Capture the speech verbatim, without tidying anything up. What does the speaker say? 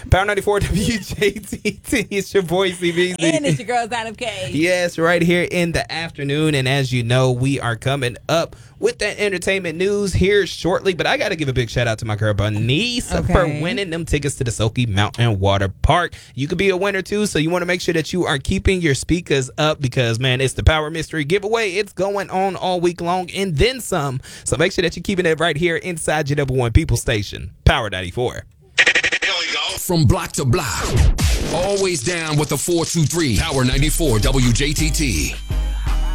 Power ninety-four W J T T. It's your boy C B Z. And it's your girl, Zana K. Yes, right here in the afternoon. And as you know, we are coming up with that entertainment news here shortly. But I got to give a big shout out to my girl, Bernice, Okay. for winning them tickets to the Soaky Mountain Water Park. You could be a winner, too. So you want to make sure that you are keeping your speakers up because, man, it's the Power Mystery Giveaway. It's going on all week long and then some. So make sure that you're keeping it right here inside your number one people station, Power ninety-four. From block to block, always down with the four two three, Power ninety-four W J T T.